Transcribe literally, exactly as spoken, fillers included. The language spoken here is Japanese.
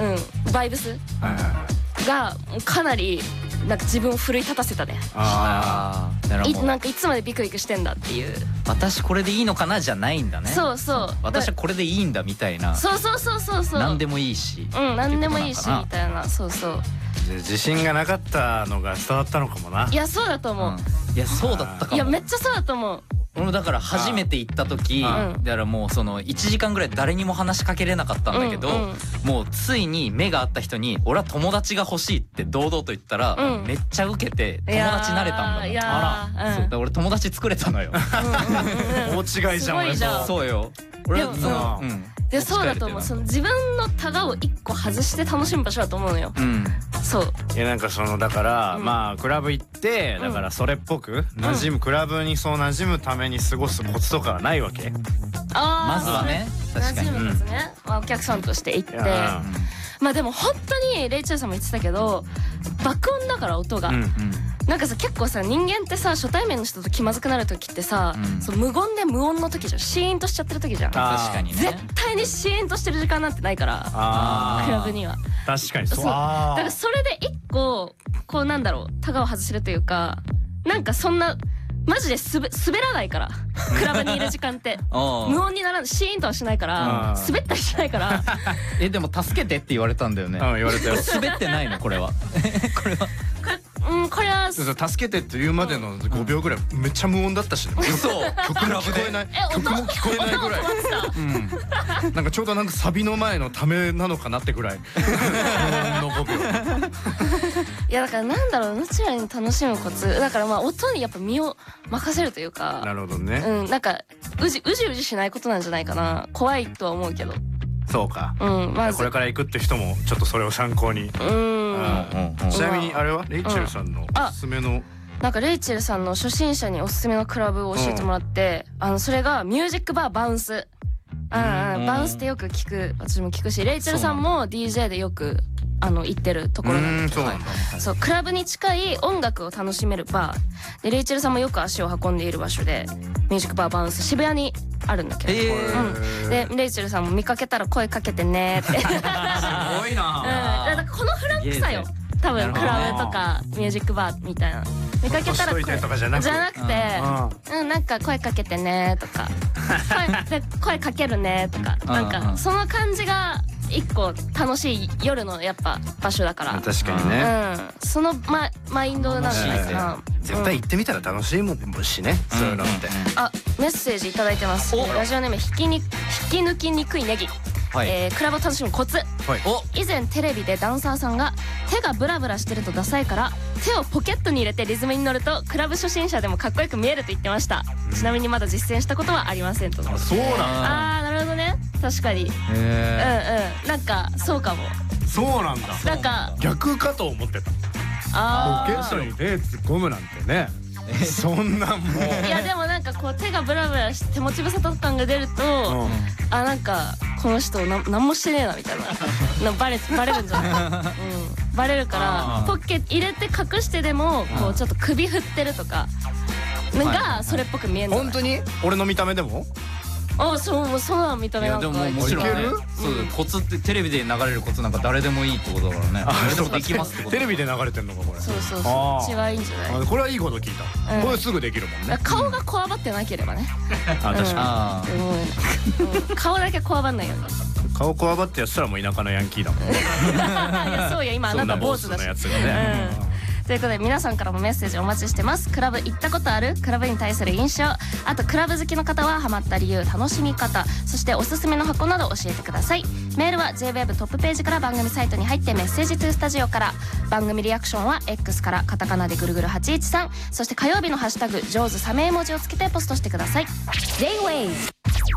うんバイブスがかなりなんか自分を奮い立たせたね。 ああ、なるほど。 なんかいつまでビクビクしてんだっていう。 私これでいいのかなじゃないんだね。 そうそう。 私はこれでいいんだみたいな。 そうそうそうそうそう。 何でもいいし。 うん、何でもいいしみたいな。そうそう。 自信がなかったのが伝わったのかもな。 いやそうだと思う。 いやそうだったかも。 いやめっちゃそうだと思う。 俺もだから初めて行った時だからもうそのいちじかんぐらい誰にも話しかけれなかったんだけど、もうついに目が合った人に俺は友達が欲しいって堂々と言ったらめっちゃウケて友達になれたんだもん。あら、そうだ俺友達作れたのよ。 大違いじゃん俺と。 そうよ。俺はそう。 でそうだと思う。その自分のタガを一個外して楽しむ場所だと思うのよ。そう。 いやなんかそのだからまあクラブ行ってだからそれっぽく馴染むクラブにそう馴染むために過ごすコツとかはないわけ？ まずはね。 馴染むコツね。お客さんとして行って。まあでも本当にレイチェルさんも言ってたけど爆音だから音が。なんかさ結構さ人間ってさ初対面の人と気まずくなる時ってさ、うん、そう無言で無音の時じゃん。シーンとしちゃってる時じゃん。 確かにね。 絶対にシーンとしてる時間なんてないからクラブには。 確かにそう。 だからそれで一個こうなんだろうタガを外せるというかなんかそんなマジですべ滑らないからクラブにいる時間って無音にならないシーンとはしないから滑ったりしないから。 えでも助けてって言われたんだよね。 うん言われたよ。 滑ってないのこれは。これは。 うんこれは助けてって言うまでのごびょうぐらいめっちゃ無音だったしね。 嘘。 曲も聞こえない。曲も聞こえないぐらい。うん。なんかちょうどなんかサビの前のためなのかなってぐらい。無音のごびょう。 いやだからなんだろうナチュラルに楽しむコツだからまあ音にやっぱ身を任せるというか。 なるほどね。 うんなんかうじうじうじしないことなんじゃないかな。怖いとは思うけど。 そうか。 うんまずこれから行くって人もちょっとそれを参考に。ちなみにあれはレイチェルさんのおすすめのなんかレイチェルさんの初心者におすすめのクラブを教えてもらってあのそれがミュージックバーバウンス。バウンスってよく聞く私も聞くしレイチェルさんも ディージェー でよくあの行ってるところなんだけどそうクラブに近い音楽を楽しめるバーでレイチェルさんもよく足を運んでいる場所でミュージックバーバウンス渋谷にあるんだけど、うん、でレイチェルさんも見かけたら声かけてねってすごいな、うん、だからこのフランクさよ多分クラブとかミュージックバーみたいな見かけたら声じゃなくてうんなんか声かけてねとか声声かけるねとかなんかその感じが一個楽しい夜のやっぱ場所だから確かにねうんそのママインドなんじゃないかな。 絶対行ってみたら楽しいもんしねそういうのって。 あメッセージいただいてます。ラジオネーム引きに引き抜きにくいネギ。えー、クラブを楽しむコツ、はい、以前テレビでダンサーさんが手がブラブラしてるとダサいから手をポケットに入れてリズムに乗るとクラブ初心者でもかっこよく見えると言ってました、うん、ちなみにまだ実践したことはありませんと。 あそうなんだ。 あーなるほどね確かに。うんうんなんかそうかも。 そうなんだ。 なんか逆かと思ってた。 あポケットに手突っ込むなんてねそんなんもういやでもなんかこう手がブラブラして手持ち無沙汰感が出ると、うん、あなんかこの人な何もしてねえなみたいなバレバレるんじゃない、うん、バレるからポッケ入れて隠してでもこうちょっと首振ってるとかがそれっぽく見えるの。 本当に俺の見た目でもあそうもうそうな見た目なんか。 いやでももちろんねそうコツってテレビで流れるコツなんか誰でもいいってことだからね。誰でもできますってこと。 テレビで流れてんのかこれ。 そうそうそう違いいんじゃない。 これはいいこと聞いた。これすぐできるもんね。 顔がこわばってなければね。 あ確かに顔だけこわばんないよね。 顔こわばってやったらもう田舎のヤンキーだもん。 いやそうよ今あなた坊主だし。ということで皆さんからもメッセージお待ちしてます。クラブ行ったことある？クラブに対する印象、あとクラブ好きの方はハマった理由、楽しみ方、そしておすすめの箱など教えてください。メールは ジェイウェーブ トップページから番組サイトに入ってメッセージトゥースタジオから、番組リアクションは X からカタカナでぐるぐるはちいちさん、そして火曜日のハッシュタグジョーズサメ絵文字をつけてポストしてください。 ジェイウェーブ